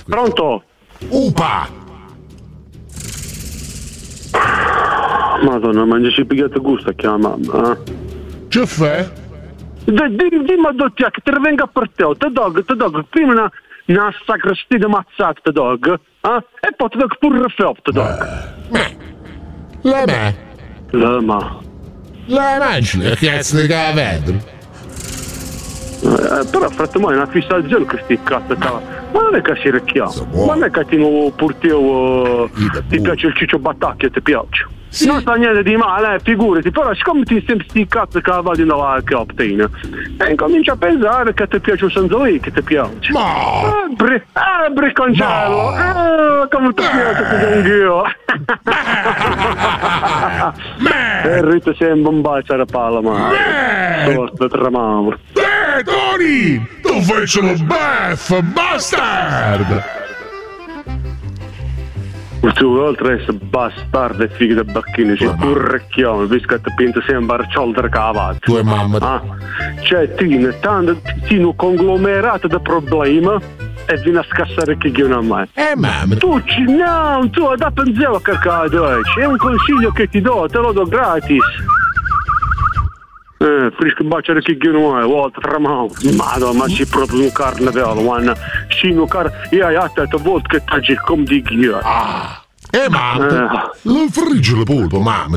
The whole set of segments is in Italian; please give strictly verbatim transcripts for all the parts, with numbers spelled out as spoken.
Pronto? Upa! Madonna, mangi pigliato gusto a chiama mamma, eh? Che fai? Dimmi di, a dottia che te ne venga per te, te dog, te dog, prima una, una sacrestina mazzata, te dog, eh? E poi te dog pure reflop, te dog. Ma, la me? La ma. La mangi, che cazzo di cavedro? Eh, però frate mai una fissazione che sti cazzo cava. Ma non è che si recchiamo, ma non è che ti non portiamo, ti piace il ciccio battacchio, ti piace. Sì. Non sta niente di male, eh, figurati, però siccome ti sembri sti cazzo che vado in avanti optina, e incomincio a pensare che ti piace un sanzolì, che ti piace. Ma! Eh, bri- eh bricconcello, eh, come ti piace che anch'io. E il rito sembra un bacio alla palla, ma sorte tramavo. Eh, Tony! Tu fai solo beff, bastard! Tu oltre a essere bastardo e figlio di bacchino, c'è un recchione, visto che ti pinta sempre a ciolta cavato. Tu e mamma. Ah, cioè ti tanto ti un conglomerato di problemi e vieni a scassare chi che non mai. Eh mamma. Tu ci no, tu da pensiero a caccato, è un consiglio che ti do, te lo do gratis. Eh, frisco baciare chi che non è, volta tra mano. Madonna, ma si proprio un carnevale, guarda. Sì, un car... Io ho detto a volte che taggi come di ghio. Ah. Eh mamma. Eh. Lo frigge la polpa, mamma.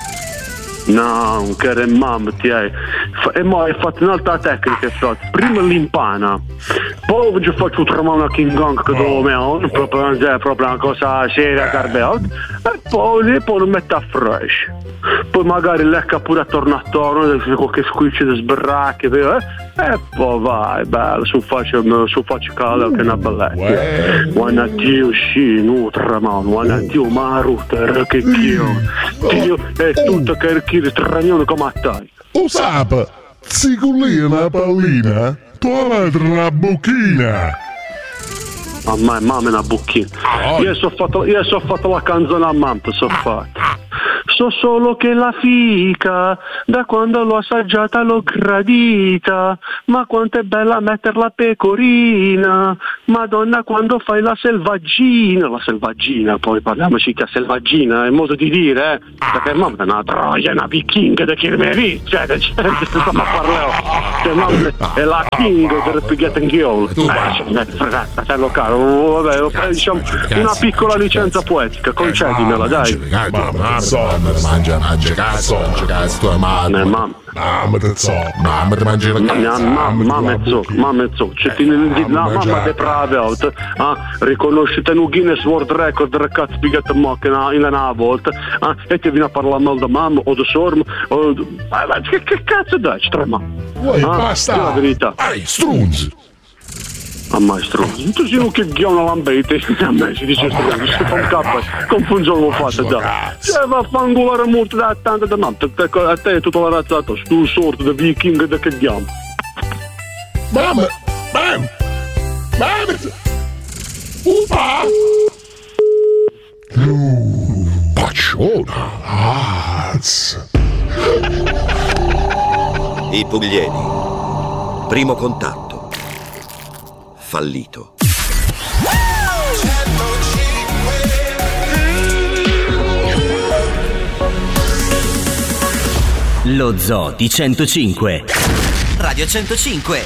No, un caro mamma ti hai. E mo hai fatto un'altra tecnica, frate. Prima l'impana, poi ci faccio tramare una King Kong che devo me, proprio, è proprio una cosa seria, carbeot, e poi, poi lo metto a fresh. Poi magari lecca pure attorno attorno, qualche squiccio di sbracche, eh? E poi vai, bello, su faccio, su faccio caldo che è una bellezza. Buona Dio, sì, nutra, man, buona Dio, maruta, che Dio. Dio è tutto che chi stranione come a te. O sapa, ziculina una pallina, tua madre una buchina. A me, mamma è una bucchina. Io so fatto, io so fatto la canzone a mamma, so fatto. So solo che la fica, da quando l'ho assaggiata l'ho gradita, ma quanto è bella metterla pecorina, madonna quando fai la selvaggina, la selvaggina, poi parliamoci che selvaggina è modo di dire, eh, perché mamma è una troia, è una vichinga da Kirmeri, cioè, cioè, insomma parliamo, cioè mamma è la king del pigliato in ghiolo, eh, fratello caro, vabbè, diciamo una piccola licenza poetica, concedimela, dai. Mamma, so. Mangia, mangia, cazzo, mangia, cazzo, tua madre. Mamma, mamma te so, mamma te mangi la cazzo. Mamma e zo, mamma e zo, c'è la mamma de brave out. Ah, riconoscete un Guinness World Record, ragazzi, spiegate mo che in una volta, ah, e ti viene a parlare mal da mamma o da sorma, o che, che cazzo dai, trema. Vuoi, basta. È la verità. Ai, strunz. A maestro, tu sei un che ghiò una lambete, a me si dice sto si fa un capo, confuso l'ho fatto da. Cioè va a fangolare molto da tanta da mamma, a te è tutta la razzata, stu sorto di viking da che ghiamo. Mamma, mamma, mamma, upa! Uh, pacciona, lazza. I Puglieni, primo contatto. Fallito. Lo Zoo di centocinque. Radio centocinque.